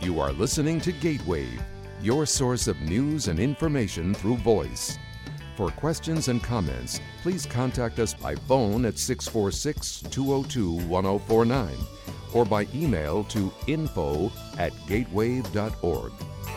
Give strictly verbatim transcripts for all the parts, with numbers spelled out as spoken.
You are listening to Gatewave, your source of news and information through voice. For questions and comments, please contact us by phone at six four six, two zero two, one zero four nine or by email to info at gatewave dot org.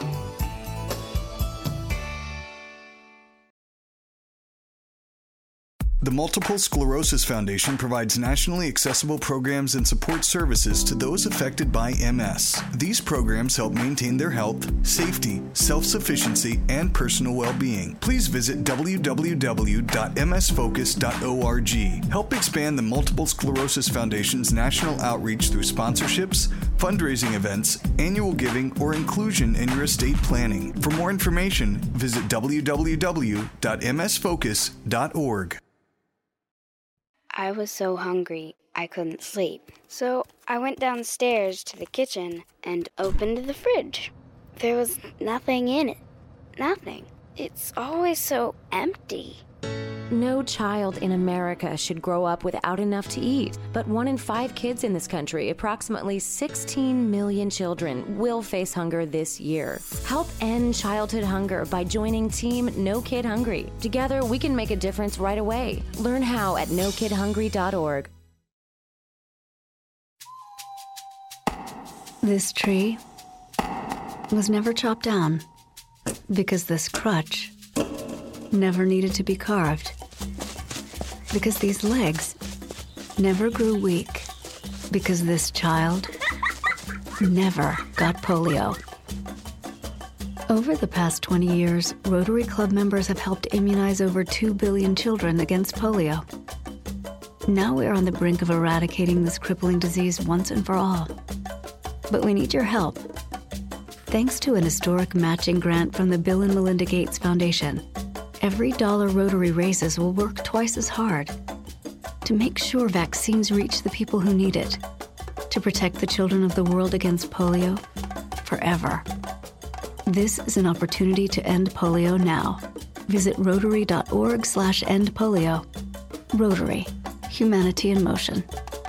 The Multiple Sclerosis Foundation provides nationally accessible programs and support services to those affected by M S. These programs help maintain their health, safety, self-sufficiency, and personal well-being. Please visit w w w dot m s focus dot org. Help expand the Multiple Sclerosis Foundation's national outreach through sponsorships, fundraising events, annual giving, or inclusion in your estate planning. For more information, visit w w w dot m s focus dot org. I was so hungry I couldn't sleep, so I went downstairs to the kitchen and opened the fridge. There was nothing in it. Nothing. It's always so empty. No child in America should grow up without enough to eat. But one in five kids in this country, approximately sixteen million children, will face hunger this year. Help end childhood hunger by joining Team No Kid Hungry. Together, we can make a difference right away. Learn how at no kid hungry dot org. This tree was never chopped down because this crutch never needed to be carved. Because these legs never grew weak. Because this child never got polio. Over the past twenty years, Rotary Club members have helped immunize over two billion children against polio. Now we're on the brink of eradicating this crippling disease once and for all. But we need your help. Thanks to an historic matching grant from the Bill and Melinda Gates Foundation, every dollar Rotary raises will work twice as hard to make sure vaccines reach the people who need it, to protect the children of the world against polio forever. This is an opportunity to end polio now. Visit rotary dot org slash end polio. Rotary, humanity in motion.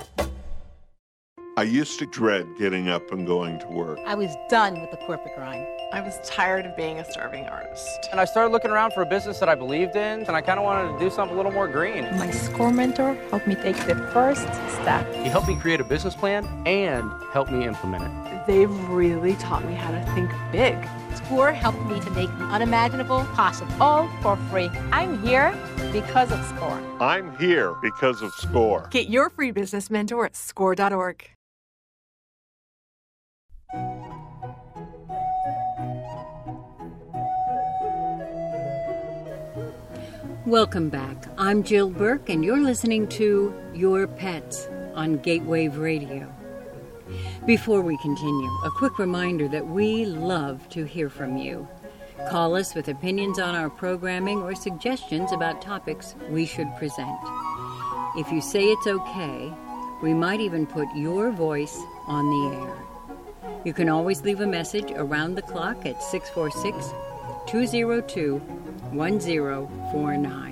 I used to dread getting up and going to work. I was done with the corporate grind. I was tired of being a starving artist. And I started looking around for a business that I believed in, and I kind of wanted to do something a little more green. My SCORE mentor helped me take the first step. He helped me create a business plan and helped me implement it. They've really taught me how to think big. SCORE helped me to make the unimaginable possible, all for free. I'm here because of SCORE. I'm here because of SCORE. Get your free business mentor at score dot org. Welcome back. I'm Jill Burke, and you're listening to Your Pets on Gatewave Radio. Before we continue, a quick reminder that we love to hear from you. Call us with opinions on our programming or suggestions about topics we should present. If you say it's okay, we might even put your voice on the air. You can always leave a message around the clock at six four six, two zero two, one zero four nine.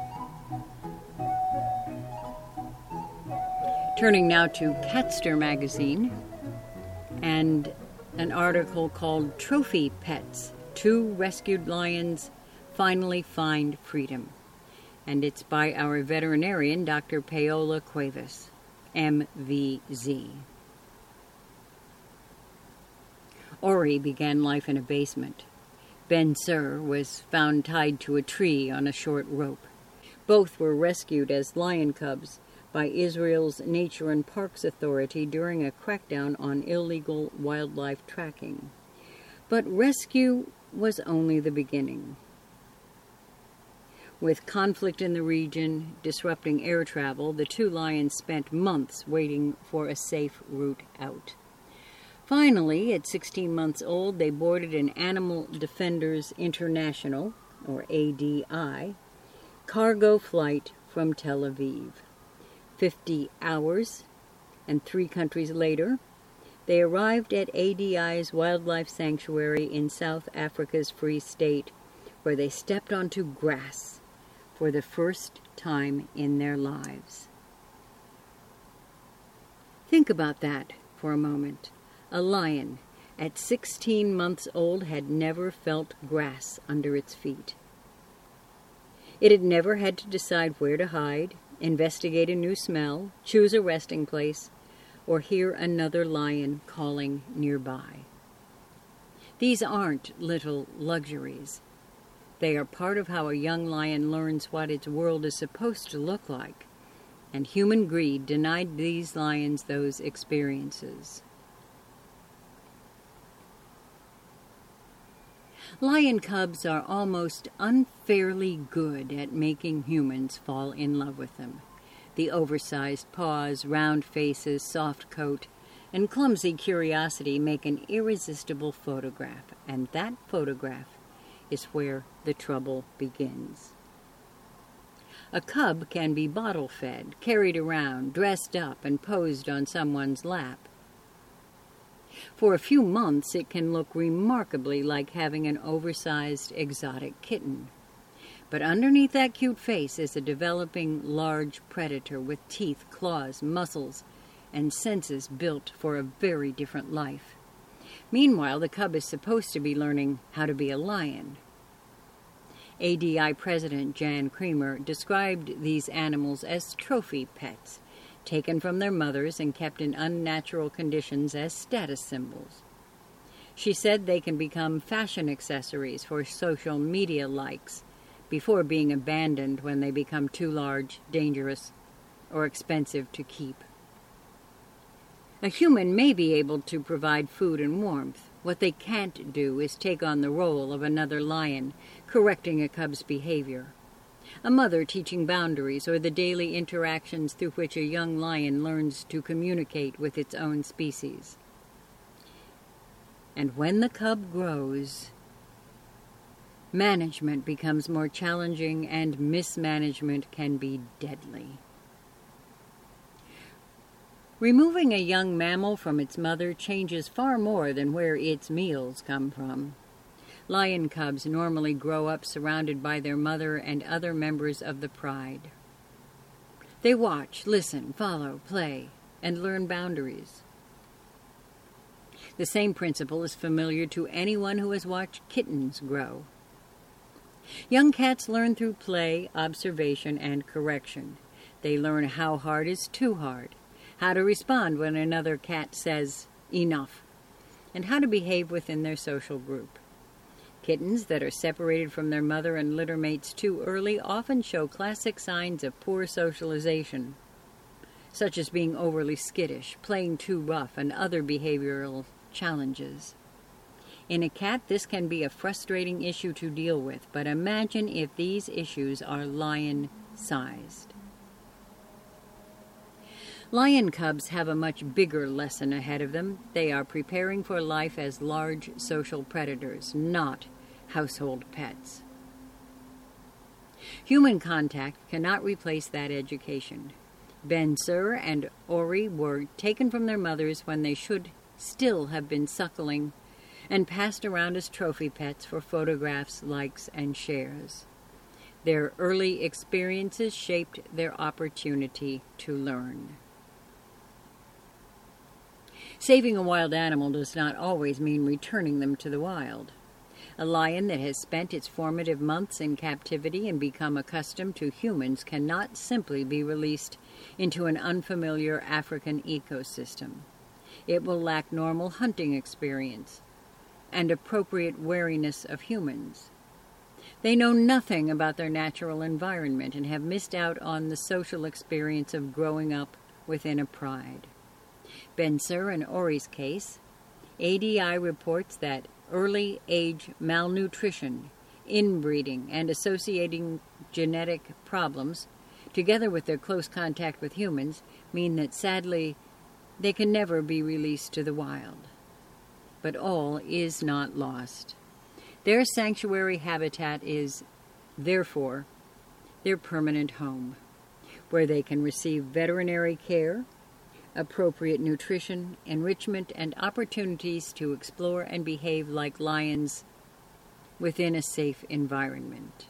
Turning now to Catster magazine and an article called Trophy Pets, Two Rescued Lions Finally Find Freedom. And it's by our veterinarian, Doctor Paola Cuevas, M V Z. Ori began life in a basement. Ben Sur was found tied to a tree on a short rope. Both were rescued as lion cubs by Israel's Nature and Parks Authority during a crackdown on illegal wildlife tracking. But rescue was only the beginning. With conflict in the region disrupting air travel, the two lions spent months waiting for a safe route out. Finally, at sixteen months old, they boarded an Animal Defenders International, or A D I, cargo flight from Tel Aviv. Fifty hours and three countries later, they arrived at A D I's wildlife sanctuary in South Africa's Free State, where they stepped onto grass for the first time in their lives. Think about that for a moment. A lion, at sixteen months old, had never felt grass under its feet. It had never had to decide where to hide, investigate a new smell, choose a resting place, or hear another lion calling nearby. These aren't little luxuries. They are part of how a young lion learns what its world is supposed to look like, and human greed denied these lions those experiences. Lion cubs are almost unfairly good at making humans fall in love with them. The oversized paws, round faces, soft coat, and clumsy curiosity make an irresistible photograph, and that photograph is where the trouble begins. A cub can be bottle-fed, carried around, dressed up, and posed on someone's lap. For a few months, it can look remarkably like having an oversized exotic kitten. But underneath that cute face is a developing large predator with teeth, claws, muscles, and senses built for a very different life. Meanwhile, the cub is supposed to be learning how to be a lion. A D I President Jan Creamer described these animals as trophy pets, taken from their mothers and kept in unnatural conditions as status symbols. She said they can become fashion accessories for social media likes before being abandoned when they become too large, dangerous, or expensive to keep. A human may be able to provide food and warmth. What they can't do is take on the role of another lion, correcting a cub's behavior. A mother teaching boundaries, or the daily interactions through which a young lion learns to communicate with its own species. And when the cub grows, management becomes more challenging, and mismanagement can be deadly. Removing a young mammal from its mother changes far more than where its meals come from. Lion cubs normally grow up surrounded by their mother and other members of the pride. They watch, listen, follow, play, and learn boundaries. The same principle is familiar to anyone who has watched kittens grow. Young cats learn through play, observation, and correction. They learn how hard is too hard, how to respond when another cat says enough, and how to behave within their social group. Kittens that are separated from their mother and litter mates too early often show classic signs of poor socialization, such as being overly skittish, playing too rough, and other behavioral challenges. In a cat, this can be a frustrating issue to deal with, but imagine if these issues are lion-sized. Lion cubs have a much bigger lesson ahead of them. They are preparing for life as large social predators, not household pets. Human contact cannot replace that education. Ben-Sur and Ori were taken from their mothers when they should still have been suckling, and passed around as trophy pets for photographs, likes, and shares. Their early experiences shaped their opportunity to learn. Saving a wild animal does not always mean returning them to the wild. A lion that has spent its formative months in captivity and become accustomed to humans cannot simply be released into an unfamiliar African ecosystem. It will lack normal hunting experience and appropriate wariness of humans. They know nothing about their natural environment and have missed out on the social experience of growing up within a pride. Ben-Sur and Ori's case, A D I reports that early age malnutrition, inbreeding, and associating genetic problems, together with their close contact with humans, mean that sadly they can never be released to the wild. But all is not lost. Their sanctuary habitat is, therefore, their permanent home, where they can receive veterinary care, appropriate nutrition, enrichment, and opportunities to explore and behave like lions within a safe environment.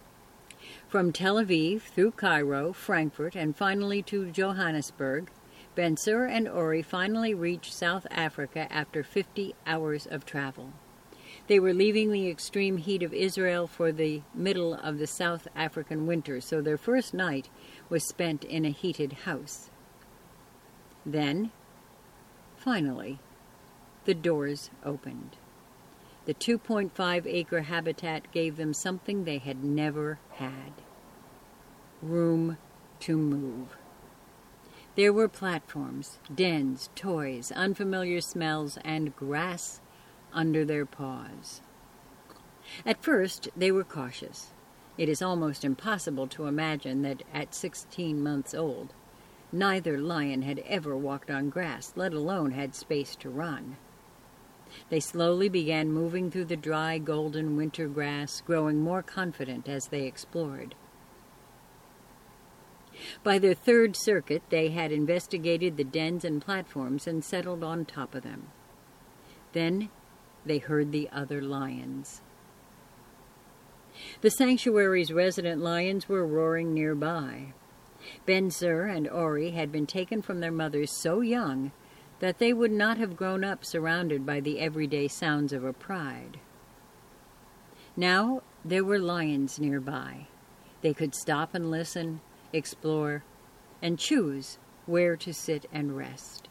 From Tel Aviv through Cairo, Frankfurt, and finally to Johannesburg, Ben-Sur and Ori finally reached South Africa after fifty hours of travel. They were leaving the extreme heat of Israel for the middle of the South African winter, so their first night was spent in a heated house. Then, finally, the doors opened. The two point five acre habitat gave them something they had never had: room to move. There were platforms, dens, toys, unfamiliar smells, and grass under their paws. At first, they were cautious. It is almost impossible to imagine that at sixteen months old, neither lion had ever walked on grass, let alone had space to run. They slowly began moving through the dry, golden winter grass, growing more confident as they explored. By their third circuit, they had investigated the dens and platforms and settled on top of them. Then they heard the other lions. The sanctuary's resident lions were roaring nearby. Ben-Sur and Ori had been taken from their mothers so young that they would not have grown up surrounded by the everyday sounds of a pride. Now there were lions nearby. They could stop and listen, explore, and choose where to sit and rest.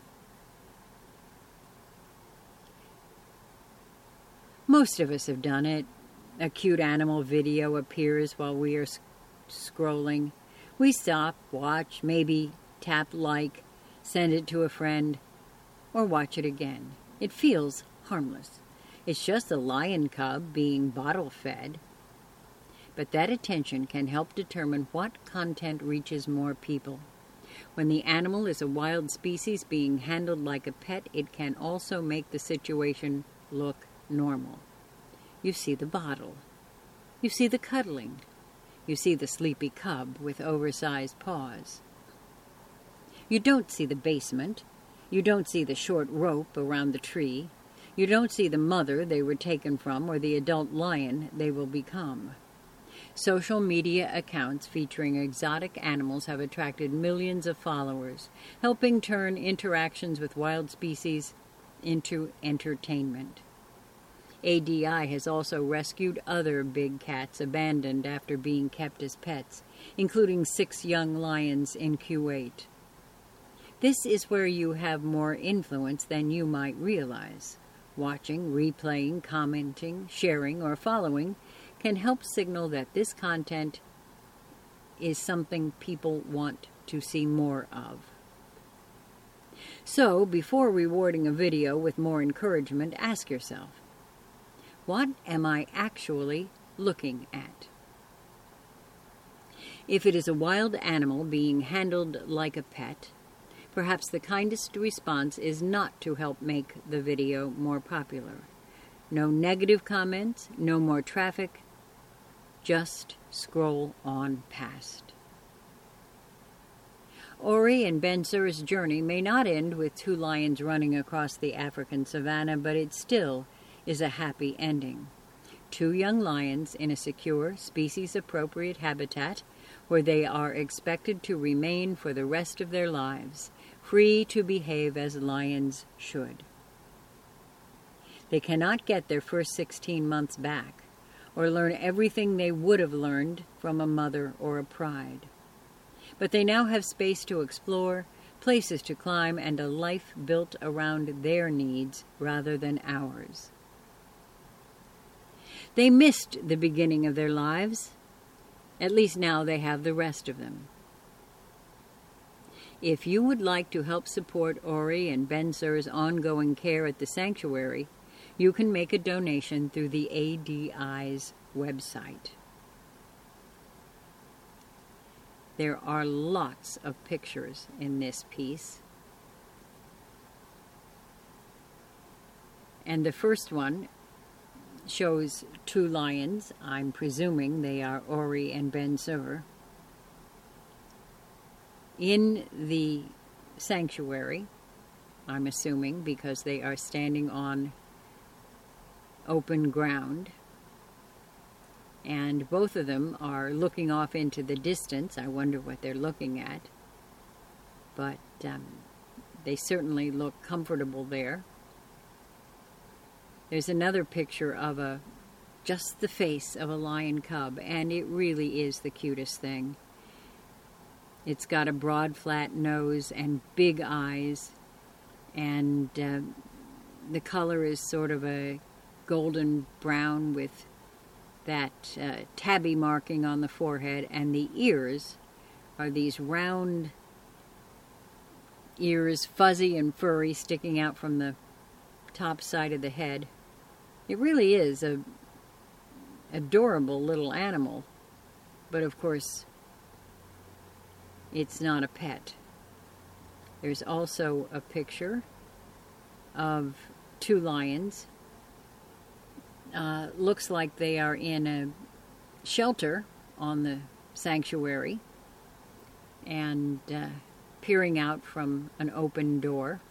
Most of us have done it. A cute animal video appears while we are sc- scrolling. We stop, watch, maybe tap like, send it to a friend, or watch it again. It feels harmless. It's just a lion cub being bottle-fed. But that attention can help determine what content reaches more people. When the animal is a wild species being handled like a pet, it can also make the situation look normal. You see the bottle. You see the cuddling. You see the sleepy cub with oversized paws. You don't see the basement. You don't see the short rope around the tree. You don't see the mother they were taken from or the adult lion they will become. Social media accounts featuring exotic animals have attracted millions of followers, helping turn interactions with wild species into entertainment. A D I has also rescued other big cats abandoned after being kept as pets, including six young lions in Kuwait. This is where you have more influence than you might realize. Watching, replaying, commenting, sharing, or following can help signal that this content is something people want to see more of. So, before rewarding a video with more encouragement, ask yourself, what am I actually looking at? If it is a wild animal being handled like a pet, perhaps the kindest response is not to help make the video more popular. No negative comments, no more traffic, just scroll on past. Ori and Ben-Sur's journey may not end with two lions running across the African savanna, but it still is a happy ending. Two young lions in a secure, species-appropriate habitat where they are expected to remain for the rest of their lives, free to behave as lions should. They cannot get their first sixteen months back, or learn everything they would have learned from a mother or a pride. But they now have space to explore, places to climb, and a life built around their needs rather than ours. They missed the beginning of their lives. At least now they have the rest of them. If you would like to help support Ori and Ben-Sur's ongoing care at the sanctuary, you can make a donation through the A D I's website. There are lots of pictures in this piece. And the first one shows two lions. I'm presuming they are Ori and Ben-Sur. In the sanctuary, I'm assuming, because they are standing on open ground. And both of them are looking off into the distance. I wonder what they're looking at. But um, they certainly look comfortable there. There's another picture of a just the face of a lion cub, and it really is the cutest thing. It's got a broad, flat nose and big eyes, and uh, the color is sort of a golden brown with that uh, tabby marking on the forehead, and the ears are these round ears, fuzzy and furry, sticking out from the top side of the head. It really is a adorable little animal, but of course it's not a pet. There's also a picture of two lions. Uh, looks like they are in a shelter on the sanctuary and uh, peering out from an open door.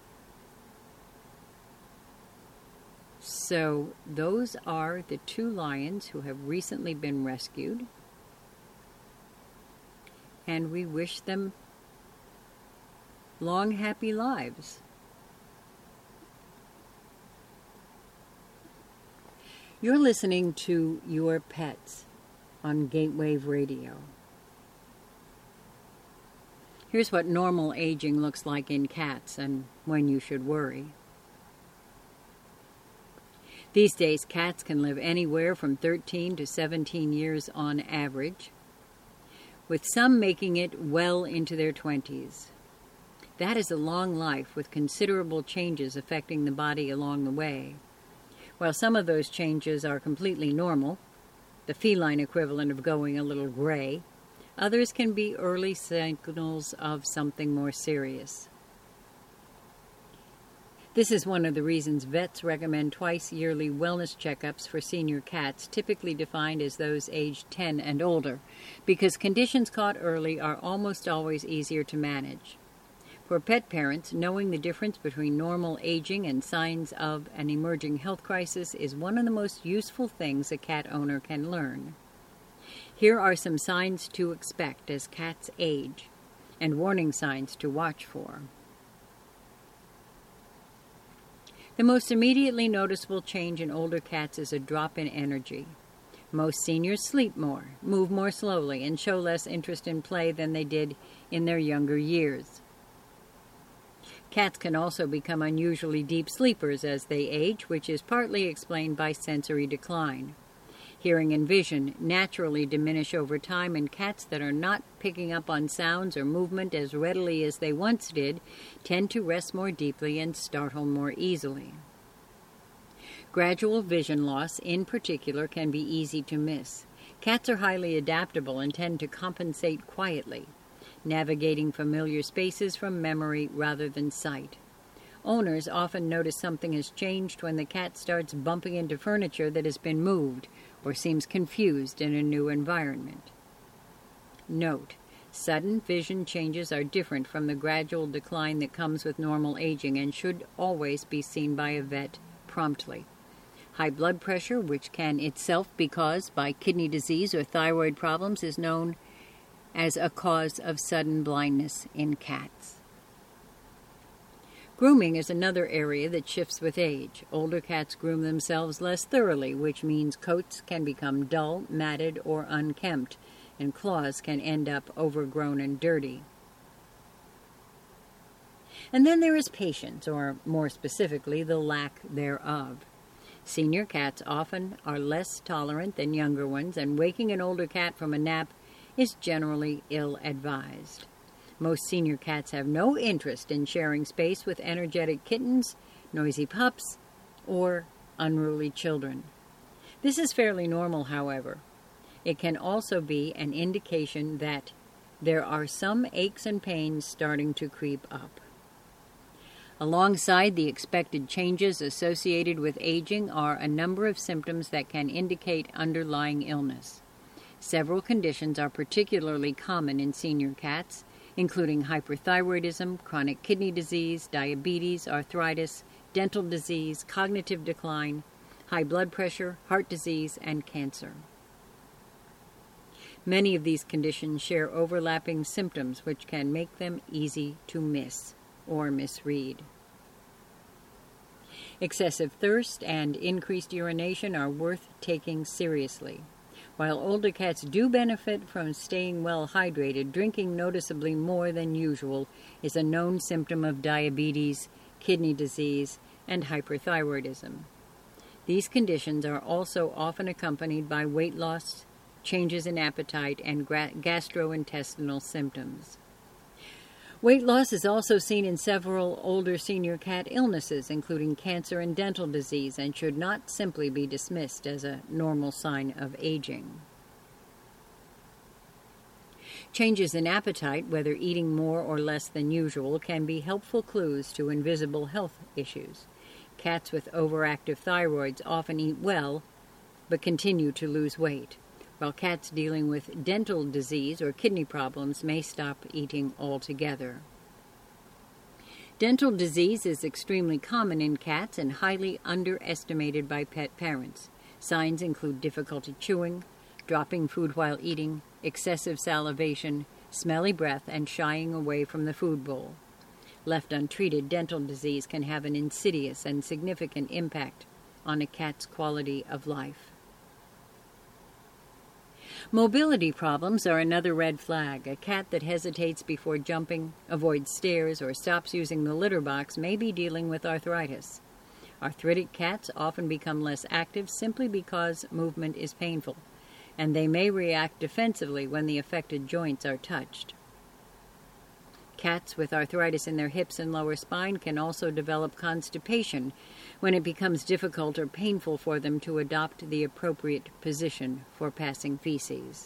So those are the two lions who have recently been rescued, and we wish them long, happy lives. You're listening to Your Pets on Gatewave Radio. Here's what normal aging looks like in cats and when you should worry. These days, cats can live anywhere from thirteen to seventeen years on average, with some making it well into their twenties. That is a long life with considerable changes affecting the body along the way. While some of those changes are completely normal, the feline equivalent of going a little gray, others can be early signals of something more serious. This is one of the reasons vets recommend twice yearly wellness checkups for senior cats, typically defined as those aged ten and older, because conditions caught early are almost always easier to manage. For pet parents, knowing the difference between normal aging and signs of an emerging health crisis is one of the most useful things a cat owner can learn. Here are some signs to expect as cats age, and warning signs to watch for. The most immediately noticeable change in older cats is a drop in energy. Most seniors sleep more, move more slowly, and show less interest in play than they did in their younger years. Cats can also become unusually deep sleepers as they age, which is partly explained by sensory decline. Hearing and vision naturally diminish over time, and cats that are not picking up on sounds or movement as readily as they once did tend to rest more deeply and startle more easily. Gradual vision loss, in particular, can be easy to miss. Cats are highly adaptable and tend to compensate quietly, navigating familiar spaces from memory rather than sight. Owners often notice something has changed when the cat starts bumping into furniture that has been moved or seems confused in a new environment. Note, sudden vision changes are different from the gradual decline that comes with normal aging and should always be seen by a vet promptly. High blood pressure, which can itself be caused by kidney disease or thyroid problems, is known as a cause of sudden blindness in cats. Grooming is another area that shifts with age. Older cats groom themselves less thoroughly, which means coats can become dull, matted, or unkempt, and claws can end up overgrown and dirty. And then there is patience, or more specifically, the lack thereof. Senior cats often are less tolerant than younger ones, and waking an older cat from a nap is generally ill-advised. Most senior cats have no interest in sharing space with energetic kittens, noisy pups, or unruly children. This is fairly normal, however. It can also be an indication that there are some aches and pains starting to creep up. Alongside the expected changes associated with aging are a number of symptoms that can indicate underlying illness. Several conditions are particularly common in senior cats, including hyperthyroidism, chronic kidney disease, diabetes, arthritis, dental disease, cognitive decline, high blood pressure, heart disease, and cancer. Many of these conditions share overlapping symptoms which can make them easy to miss. or misread. Excessive thirst and increased urination are worth taking seriously. While older cats do benefit from staying well hydrated, drinking noticeably more than usual is a known symptom of diabetes, kidney disease, and hyperthyroidism. These conditions are also often accompanied by weight loss, changes in appetite, and gra- gastrointestinal symptoms. Weight loss is also seen in several older senior cat illnesses, including cancer and dental disease, and should not simply be dismissed as a normal sign of aging. Changes in appetite, whether eating more or less than usual, can be helpful clues to invisible health issues. Cats with overactive thyroids often eat well, but continue to lose weight, while cats dealing with dental disease or kidney problems may stop eating altogether. Dental disease is extremely common in cats and highly underestimated by pet parents. Signs include difficulty chewing, dropping food while eating, excessive salivation, smelly breath, and shying away from the food bowl. Left untreated, dental disease can have an insidious and significant impact on a cat's quality of life. Mobility problems are another red flag. A cat that hesitates before jumping, avoids stairs, or stops using the litter box may be dealing with arthritis. Arthritic cats often become less active simply because movement is painful, and they may react defensively when the affected joints are touched. Cats with arthritis in their hips and lower spine can also develop constipation when it becomes difficult or painful for them to adopt the appropriate position for passing feces.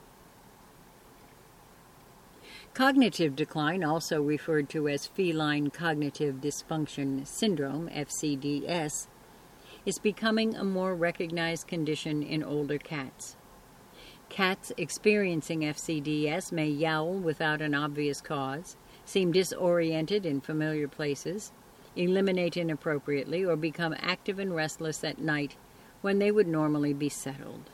Cognitive decline, also referred to as feline cognitive dysfunction syndrome, F C D S, is becoming a more recognized condition in older cats. Cats experiencing F C D S may yowl without an obvious cause, seem disoriented in familiar places, eliminate inappropriately, or become active and restless at night when they would normally be settled.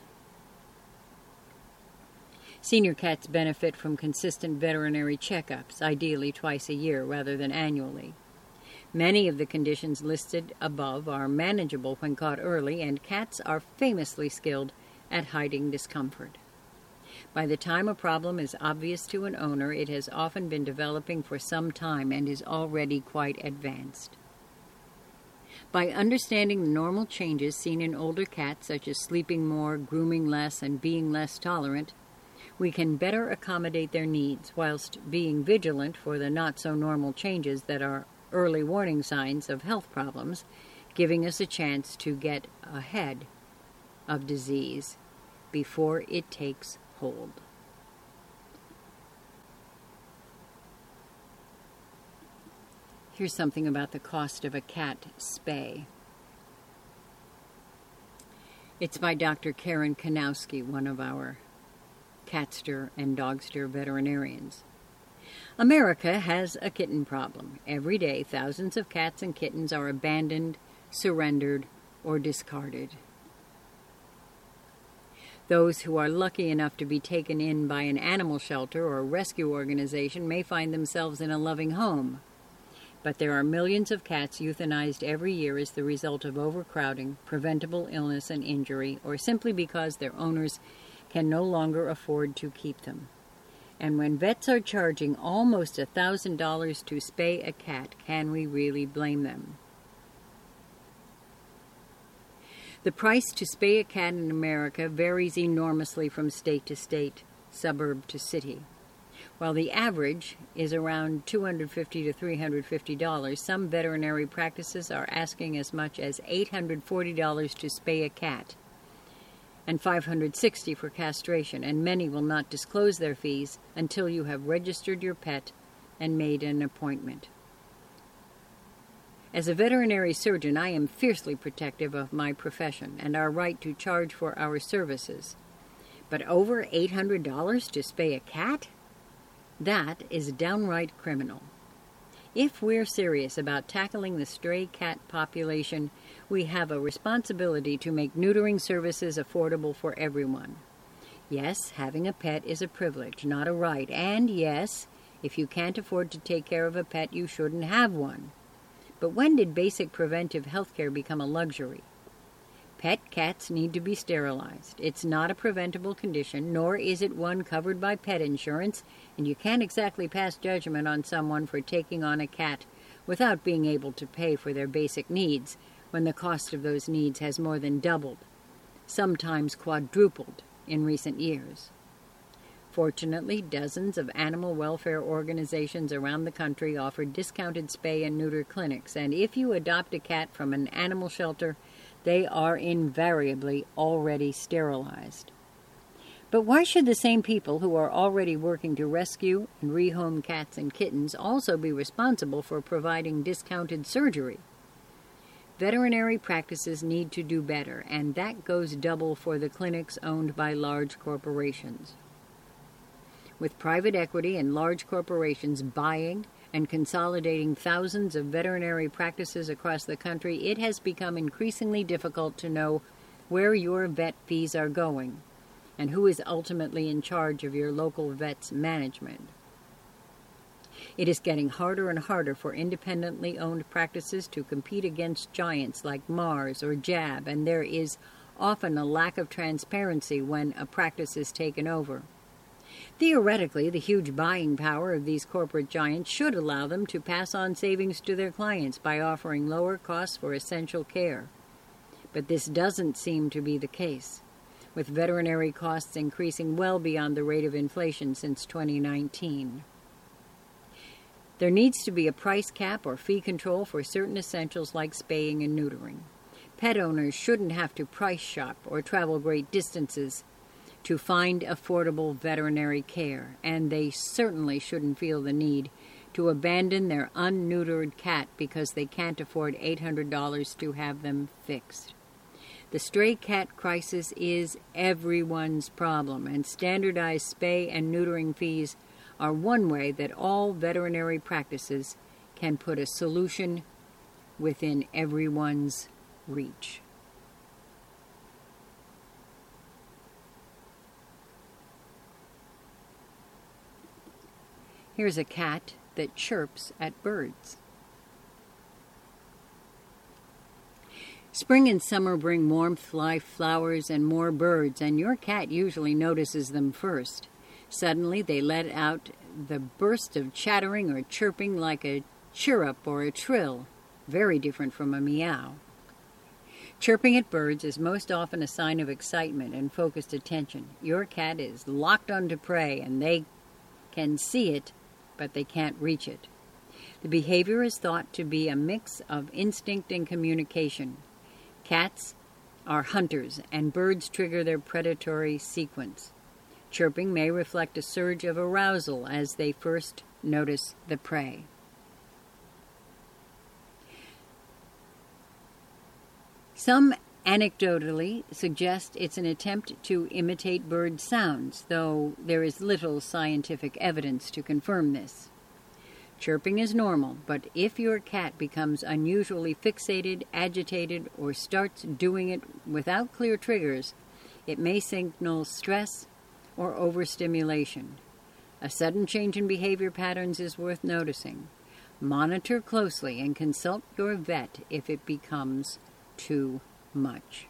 Senior cats benefit from consistent veterinary checkups, ideally twice a year rather than annually. Many of the conditions listed above are manageable when caught early, and cats are famously skilled at hiding discomfort. By the time a problem is obvious to an owner, it has often been developing for some time and is already quite advanced. By understanding the normal changes seen in older cats, such as sleeping more, grooming less, and being less tolerant, we can better accommodate their needs, whilst being vigilant for the not-so-normal changes that are early warning signs of health problems, giving us a chance to get ahead of disease before it takes hold. Here's something about the cost of a cat spay. It's by Doctor Karen Kanowski, one of our catster and dogster veterinarians. America has a kitten problem. Every day, thousands of cats and kittens are abandoned, surrendered, or discarded. Those who are lucky enough to be taken in by an animal shelter or rescue organization may find themselves in a loving home. But there are millions of cats euthanized every year as the result of overcrowding, preventable illness and injury, or simply because their owners can no longer afford to keep them. And when vets are charging almost one thousand dollars to spay a cat, can we really blame them? The price to spay a cat in America varies enormously from state to state, suburb to city. While the average is around two hundred fifty dollars to three hundred fifty dollars, some veterinary practices are asking as much as eight hundred forty dollars to spay a cat and five hundred sixty dollars for castration, and many will not disclose their fees until you have registered your pet and made an appointment. As a veterinary surgeon, I am fiercely protective of my profession and our right to charge for our services. But over eight hundred dollars to spay a cat? That is downright criminal. If we're serious about tackling the stray cat population, we have a responsibility to make neutering services affordable for everyone. Yes, having a pet is a privilege, not a right, and yes, If you can't afford to take care of a pet, you shouldn't have one. But when did basic preventive health care become a luxury? Pet cats need to be sterilized. It's not a preventable condition, nor is it one covered by pet insurance, and you can't exactly pass judgment on someone for taking on a cat without being able to pay for their basic needs when the cost of those needs has more than doubled, sometimes quadrupled, in recent years. Fortunately, dozens of animal welfare organizations around the country offer discounted spay and neuter clinics, and if you adopt a cat from an animal shelter, they are invariably already sterilized. But why should the same people who are already working to rescue and rehome cats and kittens also be responsible for providing discounted surgery? Veterinary practices need to do better, and that goes double for the clinics owned by large corporations. With private equity and large corporations buying and consolidating thousands of veterinary practices across the country, it has become increasingly difficult to know where your vet fees are going and who is ultimately in charge of your local vet's management. It is getting harder and harder for independently owned practices to compete against giants like Mars or Jab, and there is often a lack of transparency when a practice is taken over. Theoretically, the huge buying power of these corporate giants should allow them to pass on savings to their clients by offering lower costs for essential care. But this doesn't seem to be the case, with veterinary costs increasing well beyond the rate of inflation since twenty nineteen. There needs to be a price cap or fee control for certain essentials like spaying and neutering. Pet owners shouldn't have to price shop or travel great distances to find affordable veterinary care, and they certainly shouldn't feel the need to abandon their unneutered cat because they can't afford eight hundred dollars to have them fixed. The stray cat crisis is everyone's problem, and standardized spay and neutering fees are one way that all veterinary practices can put a solution within everyone's reach. Here's a cat that chirps at birds. Spring and summer bring warmth, life, flowers, and more birds, and your cat usually notices them first. Suddenly, they let out the burst of chattering or chirping like a chirrup or a trill, very different from a meow. Chirping at birds is most often a sign of excitement and focused attention. Your cat is locked onto prey, and they can see it, but they can't reach it. The behavior is thought to be a mix of instinct and communication. Cats are hunters, and birds trigger their predatory sequence. Chirping may reflect a surge of arousal as they first notice the prey. Some anecdotally suggest it's an attempt to imitate bird sounds, though there is little scientific evidence to confirm this. Chirping is normal, but if your cat becomes unusually fixated, agitated, or starts doing it without clear triggers, it may signal stress or overstimulation. A sudden change in behavior patterns is worth noticing. Monitor closely and consult your vet if it becomes too much.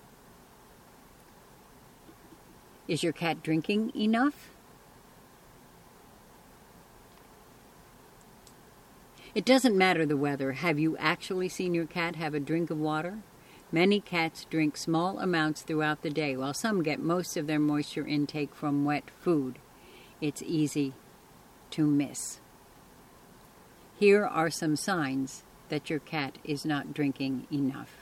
Is your cat drinking enough? It doesn't matter the weather. Have you actually seen your cat have a drink of water? Many cats drink small amounts throughout the day, while some get most of their moisture intake from wet food. It's easy to miss. Here are some signs that your cat is not drinking enough.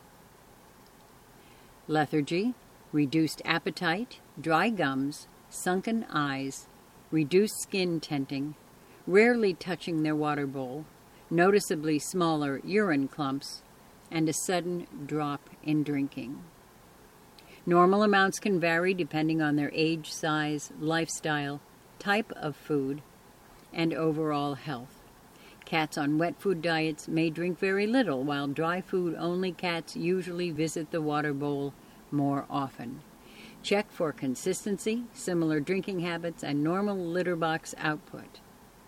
Lethargy, reduced appetite, dry gums, sunken eyes, reduced skin tinting, rarely touching their water bowl, noticeably smaller urine clumps, and a sudden drop in drinking. Normal amounts can vary depending on their age, size, lifestyle, type of food, and overall health. Cats on wet food diets may drink very little, while dry food-only cats usually visit the water bowl more often. Check for consistency, similar drinking habits, and normal litter box output.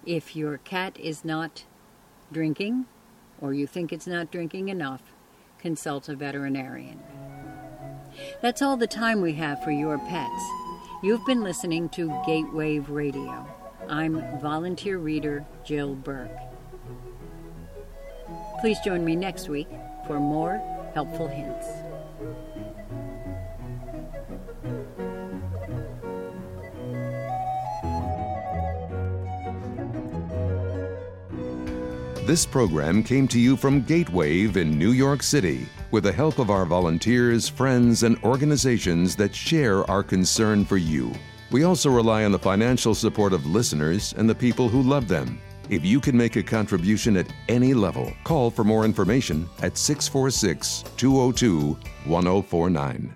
If your cat is not drinking, or you think it's not drinking enough, consult a veterinarian. That's all the time we have for your pets. You've been listening to Gatewave Radio. I'm volunteer reader Jill Burke. Please join me next week for more helpful hints. This program came to you from Gatewave in New York City with the help of our volunteers, friends, and organizations that share our concern for you. We also rely on the financial support of listeners and the people who love them. If you can make a contribution at any level, call for more information at six four six, two zero two, one zero four nine.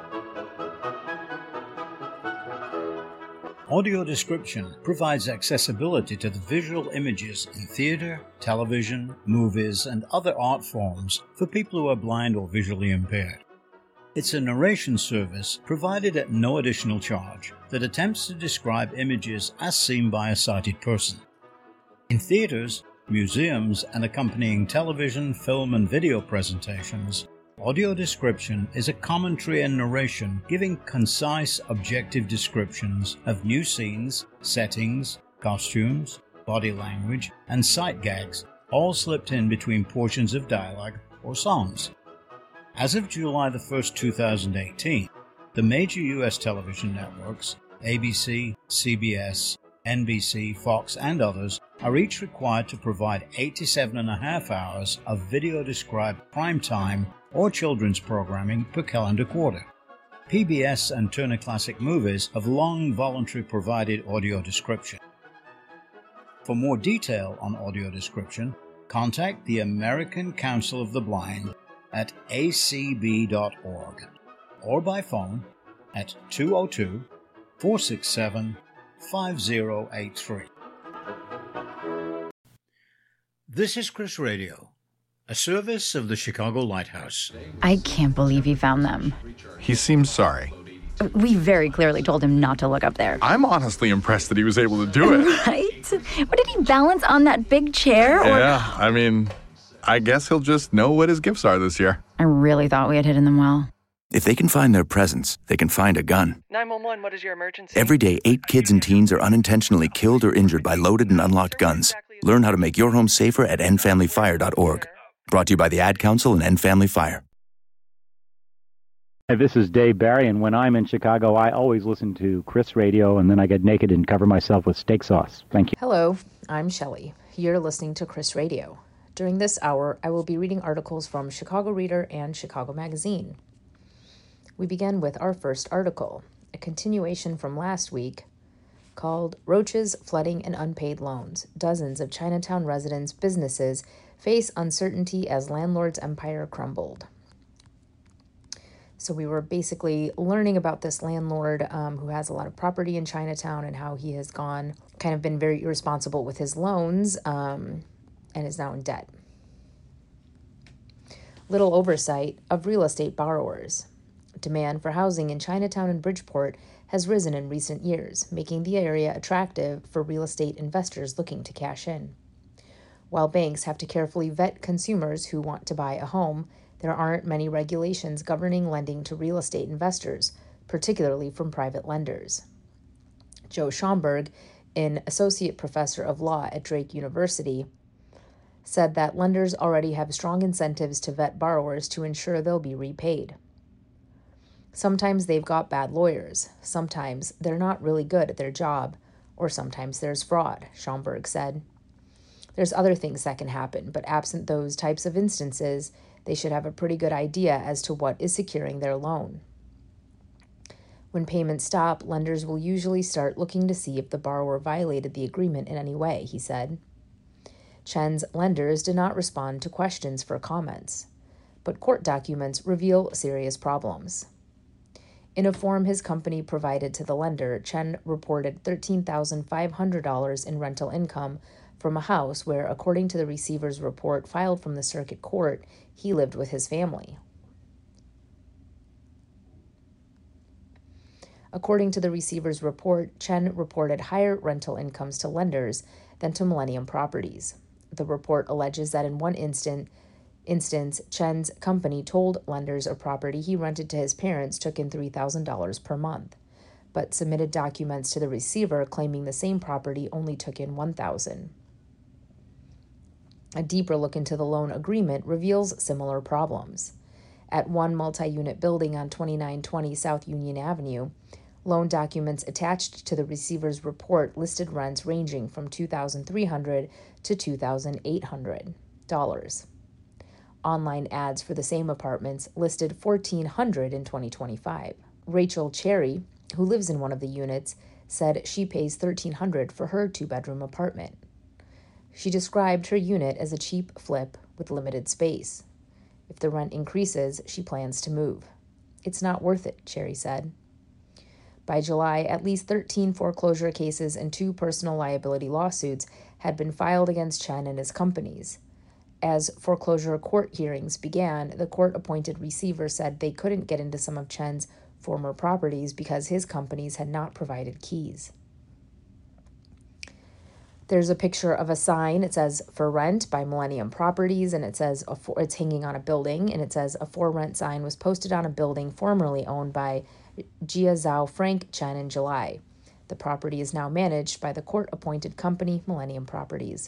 Audio description provides accessibility to the visual images in theater, television, movies, and other art forms for people who are blind or visually impaired. It's a narration service provided at no additional charge that attempts to describe images as seen by a sighted person. In theaters, museums, and accompanying television, film, and video presentations, audio description is a commentary and narration giving concise, objective descriptions of new scenes, settings, costumes, body language, and sight gags, all slipped in between portions of dialogue or songs. As of July the first, two thousand eighteen, the major U S television networks, A B C, C B S, N B C, Fox, and others, are each required to provide eighty-seven and a half hours of video-described primetime or children's programming per calendar quarter. P B S and Turner Classic Movies have long voluntarily provided audio description. For more detail on audio description, contact the American Council of the Blind at a c b dot org or by phone at two zero two, four six seven, five zero eight three. This is Chris Radio, a service of the Chicago Lighthouse. I can't believe he found them. He seems sorry. We very clearly told him not to look up there. I'm honestly impressed that he was able to do it. Right? What, did he balance on that big chair? Or... Yeah, I mean, I guess he'll just know what his gifts are this year. I really thought we had hidden them well. If they can find their presents, they can find a gun. nine one one, what is your emergency? Every day, eight kids and teens are unintentionally killed or injured by loaded and unlocked guns. Learn how to make your home safer at end family fire dot org. Brought to you by the Ad Council and End Family Fire. Hey, this is Dave Barry, and when I'm in Chicago, I always listen to Chris Radio, and then I get naked and cover myself with steak sauce. Thank you. Hello, I'm Shelley. You're listening to Chris Radio. During this hour, I will be reading articles from Chicago Reader and Chicago Magazine. We begin with our first article, a continuation from last week, called Roaches, Flooding, and Unpaid Loans. Dozens of Chinatown residents' businesses face uncertainty as landlord's empire crumbled. So we were basically learning about this landlord um, who has a lot of property in Chinatown and how he has gone, kind of been very irresponsible with his loans um, and is now in debt. Little oversight of real estate borrowers. Demand for housing in Chinatown and Bridgeport has risen in recent years, making the area attractive for real estate investors looking to cash in. While banks have to carefully vet consumers who want to buy a home, there aren't many regulations governing lending to real estate investors, particularly from private lenders. Joe Schomburg, an associate professor of law at Drake University, said that lenders already have strong incentives to vet borrowers to ensure they'll be repaid. Sometimes they've got bad lawyers, sometimes they're not really good at their job, or sometimes there's fraud, Schomburg said. There's other things that can happen, but absent those types of instances, they should have a pretty good idea as to what is securing their loan. When payments stop, lenders will usually start looking to see if the borrower violated the agreement in any way, he said. Chen's lenders did not respond to questions for comments, but court documents reveal serious problems. In a form his company provided to the lender, Chen reported thirteen thousand five hundred dollars in rental income from a house where, according to the receiver's report filed from the circuit court, he lived with his family. According to the receiver's report, Chen reported higher rental incomes to lenders than to Millennium Properties. The report alleges that in one instant, instance, Chen's company told lenders a property he rented to his parents took in three thousand dollars per month, but submitted documents to the receiver claiming the same property only took in one thousand dollars. A deeper look into the loan agreement reveals similar problems. At one multi-unit building on twenty-nine twenty South Union Avenue, loan documents attached to the receiver's report listed rents ranging from two thousand three hundred dollars to two thousand eight hundred dollars. Online ads for the same apartments listed fourteen hundred dollars in twenty twenty-five. Rachel Cherry, who lives in one of the units, said she pays thirteen hundred dollars for her two-bedroom apartment. She described her unit as a cheap flip with limited space. If the rent increases, she plans to move. It's not worth it, Cherry said. By July, at least thirteen foreclosure cases and two personal liability lawsuits had been filed against Chen and his companies. As foreclosure court hearings began, the court-appointed receiver said they couldn't get into some of Chen's former properties because his companies had not provided keys. There's a picture of a sign. It says "For Rent" by Millennium Properties, and it says a for, it's hanging on a building, and it says a for rent sign was posted on a building formerly owned by Jia Zhao Frank Chen in July. The property is now managed by the court-appointed company Millennium Properties.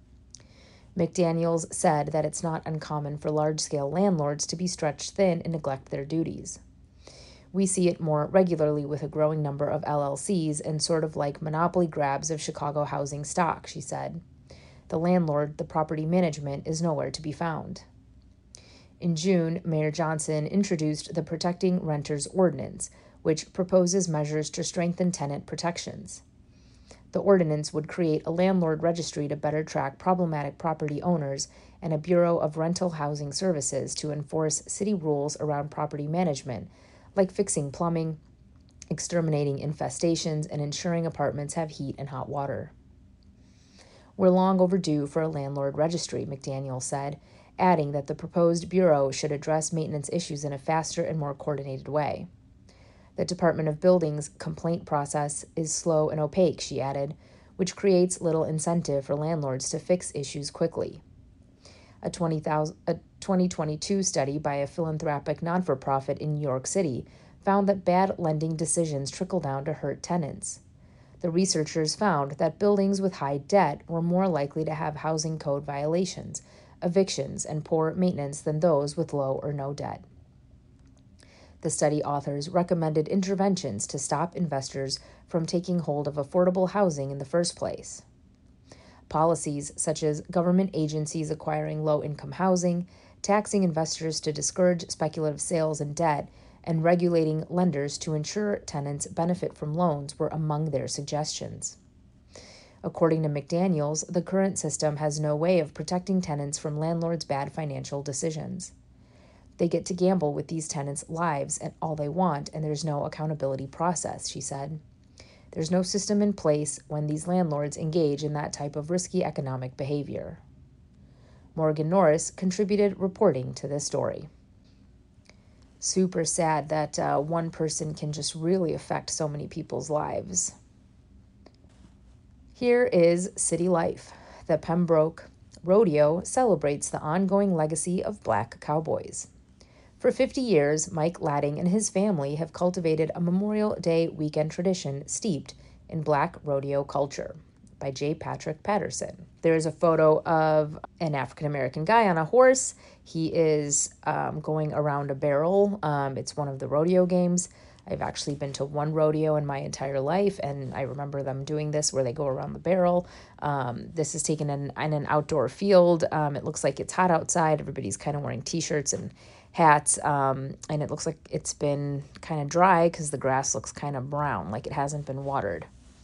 McDaniels said that it's not uncommon for large-scale landlords to be stretched thin and neglect their duties. We see it more regularly with a growing number of L L Cs and sort of like monopoly grabs of Chicago housing stock, she said. The landlord, the property management, is nowhere to be found. In June, Mayor Johnson introduced the Protecting Renters Ordinance, which proposes measures to strengthen tenant protections. The ordinance would create a landlord registry to better track problematic property owners and a Bureau of Rental Housing Services to enforce city rules around property management, like fixing plumbing, exterminating infestations, and ensuring apartments have heat and hot water. We're long overdue for a landlord registry, McDaniel said, adding that the proposed bureau should address maintenance issues in a faster and more coordinated way. The Department of Buildings' complaint process is slow and opaque, she added, which creates little incentive for landlords to fix issues quickly. A twenty twenty-two study by a philanthropic non-for-profit in New York City found that bad lending decisions trickle down to hurt tenants. The researchers found that buildings with high debt were more likely to have housing code violations, evictions, and poor maintenance than those with low or no debt. The study authors recommended interventions to stop investors from taking hold of affordable housing in the first place. Policies such as government agencies acquiring low-income housing, taxing investors to discourage speculative sales and debt, and regulating lenders to ensure tenants benefit from loans were among their suggestions. According to McDaniels, the current system has no way of protecting tenants from landlords' bad financial decisions. They get to gamble with these tenants' lives and all they want, and there's no accountability process, she said. There's no system in place when these landlords engage in that type of risky economic behavior. Morgan Norris contributed reporting to this story. Super sad that uh, one person can just really affect so many people's lives. Here is City Life. The Pembroke Rodeo celebrates the ongoing legacy of Black cowboys. For fifty years, Mike Ladding and his family have cultivated a Memorial Day weekend tradition steeped in Black rodeo culture. By J. Patrick Patterson. There is a photo of an African-American guy on a horse. He is um, going around a barrel. Um, it's one of the rodeo games. I've actually been to one rodeo in my entire life, and I remember them doing this where they go around the barrel. Um, this is taken in, in an outdoor field. Um, it looks like it's hot outside. Everybody's kind of wearing t-shirts and hats, um, and it looks like it's been kind of dry because the grass looks kind of brown, like it hasn't been watered.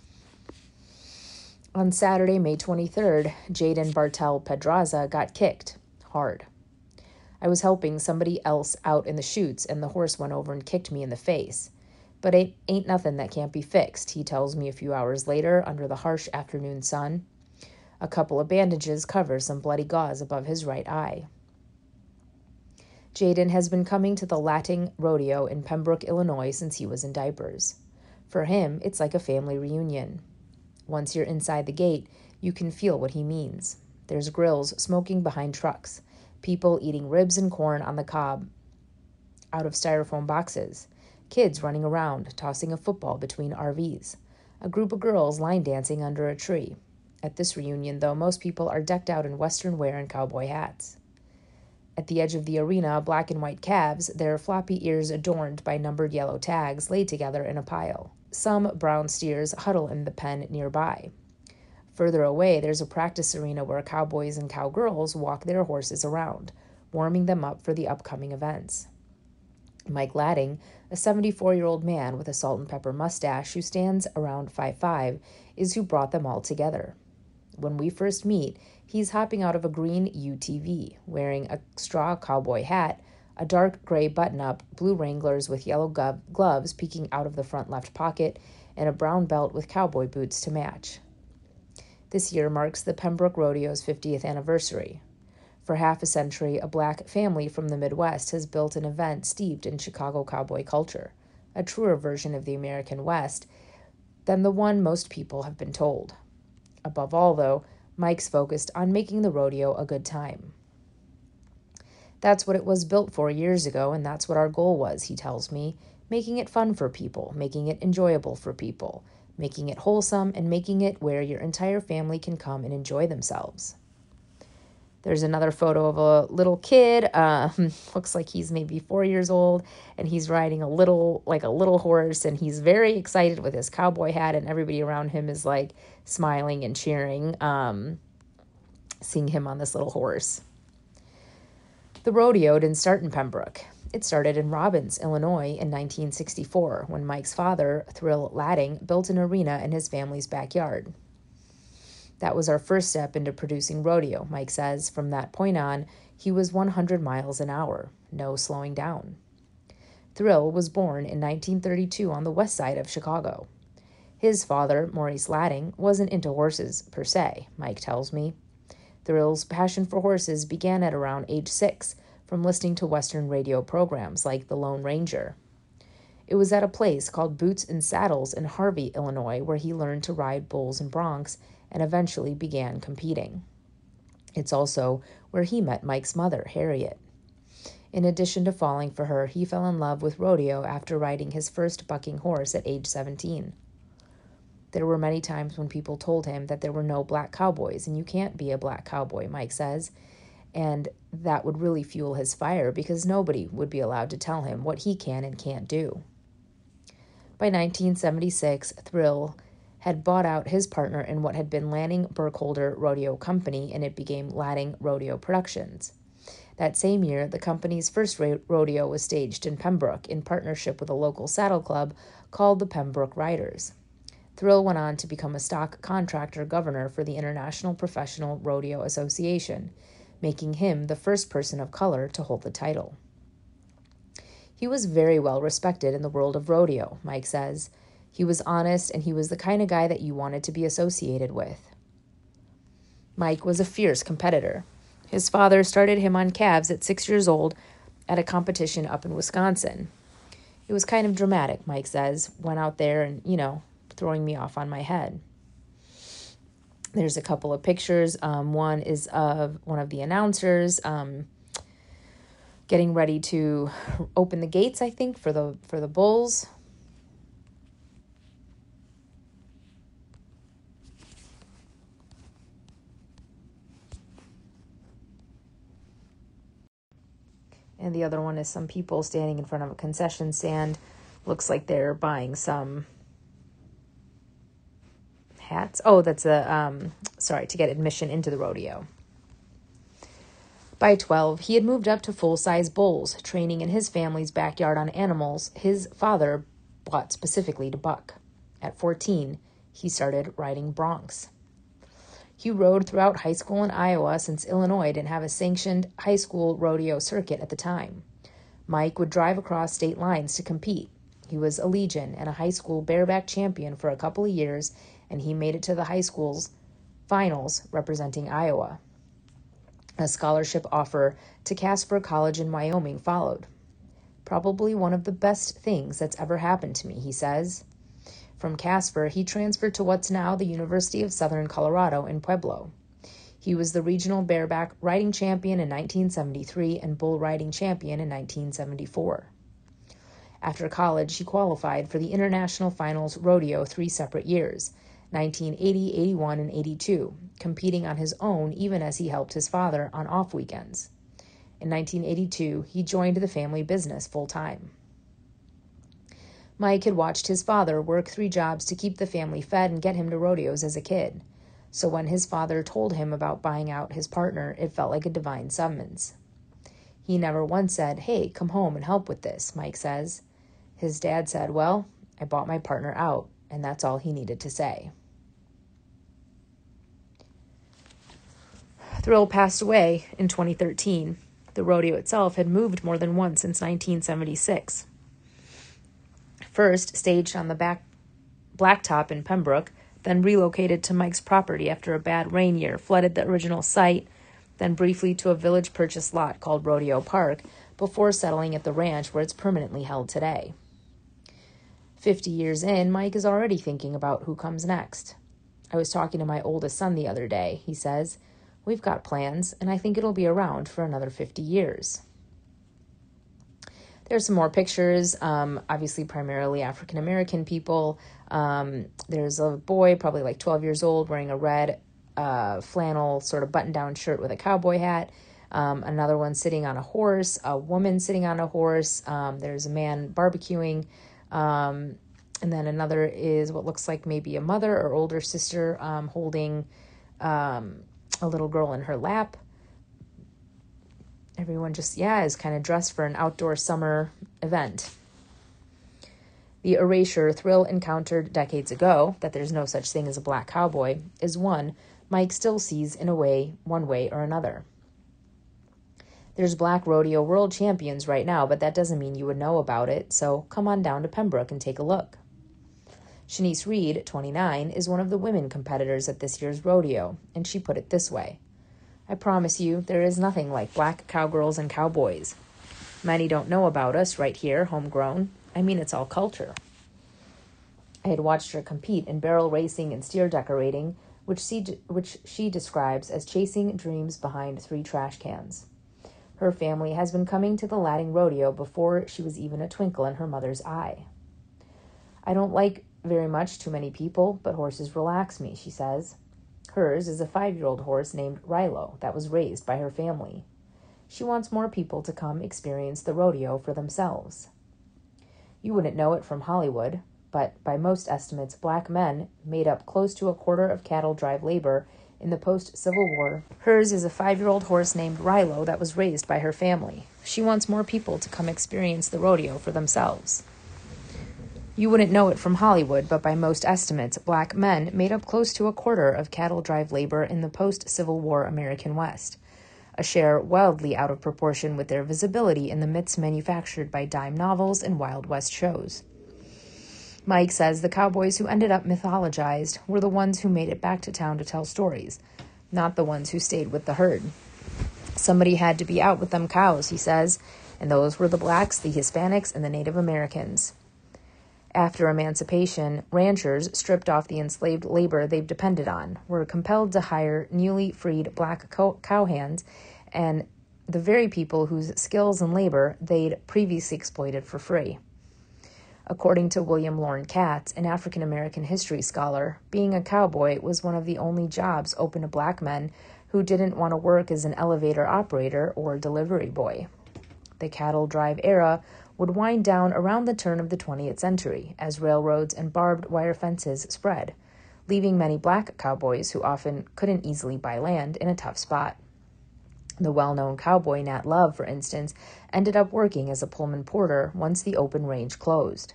On Saturday, May twenty-third, Jaden Bartel Pedraza got kicked hard. I was helping somebody else out in the chutes, and the horse went over and kicked me in the face. But it ain't nothing that can't be fixed, he tells me a few hours later under the harsh afternoon sun. A couple of bandages cover some bloody gauze above his right eye. Jaden has been coming to the Lating Rodeo in Pembroke, Illinois since he was in diapers. For him, it's like a family reunion. Once you're inside the gate, You can feel what he means. There's grills smoking behind trucks, people eating ribs and corn on the cob out of styrofoam boxes, kids running around, tossing a football between R Vs, a group of girls line dancing under a tree. At this reunion, though, most people are decked out in Western wear and cowboy hats. At the edge of the arena, black and white calves, their floppy ears adorned by numbered yellow tags, laid together in a pile. Some brown steers huddle in the pen nearby. Further away, there's a practice arena where cowboys and cowgirls walk their horses around, warming them up for the upcoming events. Mike Latting, a seventy-four-year-old man with a salt and pepper mustache who stands around five foot five, is who brought them all together. When we first meet, he's hopping out of a green U T V, wearing a straw cowboy hat, a dark gray button-up, blue Wranglers with yellow gov- gloves peeking out of the front left pocket, and a brown belt with cowboy boots to match. This year marks the Pembroke Rodeo's fiftieth anniversary. For half a century, a black family from the Midwest has built an event steeped in Chicago cowboy culture, a truer version of the American West than the one most people have been told. Above all, though, Mike's focused on making the rodeo a good time. That's what it was built for years ago, and that's what our goal was, he tells me, making it fun for people, making it enjoyable for people, making it wholesome, and making it where your entire family can come and enjoy themselves. There's another photo of a little kid, uh, looks like he's maybe four years old, and he's riding a little, like a little horse, and he's very excited with his cowboy hat, and everybody around him is like smiling and cheering, um, seeing him on this little horse. The rodeo didn't start in Pembroke. It started in Robbins, Illinois in nineteen sixty-four, when Mike's father, Thrill Latting, built an arena in his family's backyard. That was our first step into producing rodeo, Mike says. From that point on, he was one hundred miles an hour, no slowing down. Thrill was born in nineteen thirty-two on the west side of Chicago. His father, Maurice Latting, wasn't into horses per se, Mike tells me. Thrill's passion for horses began at around age six, from listening to Western radio programs like The Lone Ranger. It was at a place called Boots and Saddles in Harvey, Illinois, where he learned to ride bulls and broncs and eventually began competing. It's also where he met Mike's mother, Harriet. In addition to falling for her, he fell in love with rodeo after riding his first bucking horse at age seventeen. There were many times when people told him that there were no black cowboys, and you can't be a black cowboy, Mike says, and that would really fuel his fire because nobody would be allowed to tell him what he can and can't do. By nineteen seventy-six, Thrill had bought out his partner in what had been Lanning Burkholder Rodeo Company, and it became Latting Rodeo Productions. That same year, the company's first ro- rodeo was staged in Pembroke in partnership with a local saddle club called the Pembroke Riders. Thrill went on to become a stock contractor governor for the International Professional Rodeo Association, making him the first person of color to hold the title. He was very well respected in the world of rodeo, Mike says. He was honest, and he was the kind of guy that you wanted to be associated with. Mike was a fierce competitor. His father started him on calves at six years old at a competition up in Wisconsin. It was kind of dramatic, Mike says. Went out there and, you know, throwing me off on my head. There's a couple of pictures. Um, one is of one of the announcers um, getting ready to open the gates, I think, for the for the bulls. And the other one is some people standing in front of a concession stand. Looks like they're buying some hats. Oh, that's a, um, sorry, to get admission into the rodeo. By twelve, he had moved up to full-size bulls, training in his family's backyard on animals his father bought specifically to buck. At fourteen, he started riding broncs. He rode throughout high school in Iowa since Illinois didn't have a sanctioned high school rodeo circuit at the time. Mike would drive across state lines to compete. He was a Legion and a high school bareback champion for a couple of years, and he made it to the high school's finals representing Iowa. A scholarship offer to Casper College in Wyoming followed. Probably one of the best things that's ever happened to me, he says. From Casper, he transferred to what's now the University of Southern Colorado in Pueblo. He was the regional bareback riding champion in nineteen seventy-three and bull riding champion in nineteen seventy-four. After college, he qualified for the International Finals Rodeo three separate years, nineteen eighty, eighty-one, and eighty-two, competing on his own even as he helped his father on off weekends. In nineteen eighty-two, he joined the family business full-time. Mike had watched his father work three jobs to keep the family fed and get him to rodeos as a kid. So when his father told him about buying out his partner, it felt like a divine summons. He never once said, "Hey, come home and help with this," Mike says. His dad said, "Well, I bought my partner out," and that's all he needed to say. Thrill passed away in twenty thirteen. The rodeo itself had moved more than once since nineteen seventy-six. First staged on the back blacktop in Pembroke, then relocated to Mike's property after a bad rain year flooded the original site, then briefly to a village purchase lot called Rodeo Park, before settling at the ranch where it's permanently held today. Fifty years in, Mike is already thinking about who comes next. "I was talking to my oldest son the other day," he says. "We've got plans, and I think it'll be around for another fifty years. There's some more pictures, um, obviously primarily African-American people. Um, there's a boy, probably like twelve years old, wearing a red uh, flannel sort of button-down shirt with a cowboy hat. Um, another one sitting on a horse, a woman sitting on a horse. Um, there's a man barbecuing. Um, and then another is what looks like maybe a mother or older sister um, holding um, a little girl in her lap. Everyone just, yeah, is kind of dressed for an outdoor summer event. The erasure Thrill encountered decades ago, that there's no such thing as a black cowboy, is one Mike still sees in a way, one way or another. There's black rodeo world champions right now, but that doesn't mean you would know about it, so come on down to Pembroke and take a look. Shanice Reed, twenty-nine, is one of the women competitors at this year's rodeo, and she put it this way: "I promise you, there is nothing like black cowgirls and cowboys. Many don't know about us right here, homegrown. I mean, it's all culture." I had watched her compete in barrel racing and steer decorating, which she, which she describes as chasing dreams behind three trash cans. Her family has been coming to the Ladding Rodeo before she was even a twinkle in her mother's eye. "I don't like very much too many people, but horses relax me," she says. Hers is a five-year-old horse named Rilo that was raised by her family. She wants more people to come experience the rodeo for themselves. You wouldn't know it from Hollywood, but by most estimates, black men made up close to a quarter of cattle drive labor in the post-Civil War. Hers is a five-year-old horse named Rilo that was raised by her family. She wants more people to come experience the rodeo for themselves. You wouldn't know it from Hollywood, but by most estimates, black men made up close to a quarter of cattle drive labor in the post-Civil War American West, a share wildly out of proportion with their visibility in the myths manufactured by dime novels and Wild West shows. Mike says the cowboys who ended up mythologized were the ones who made it back to town to tell stories, not the ones who stayed with the herd. Somebody had to be out with them cows, he says, and those were the blacks, the Hispanics, and the Native Americans. After emancipation, ranchers, stripped off the enslaved labor they've depended on, were compelled to hire newly freed black cow- cowhands and the very people whose skills and labor they'd previously exploited for free. According to William Lorne Katz, an African-American history scholar, being a cowboy was one of the only jobs open to black men who didn't want to work as an elevator operator or delivery boy. The cattle drive era would wind down around the turn of the twentieth century as railroads and barbed wire fences spread, leaving many black cowboys who often couldn't easily buy land in a tough spot. The well-known cowboy Nat Love, for instance, ended up working as a Pullman porter once the open range closed.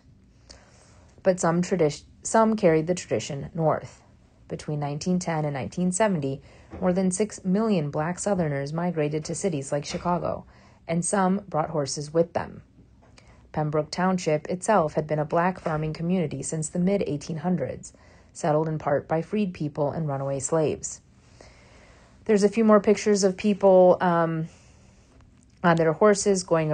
But some tradi- some carried the tradition north. Between nineteen ten and nineteen seventy, more than six million black Southerners migrated to cities like Chicago, and some brought horses with them. Pembroke Township itself had been a black farming community since the mid eighteen hundreds, settled in part by freed people and runaway slaves. There's a few more pictures of people um, on their horses going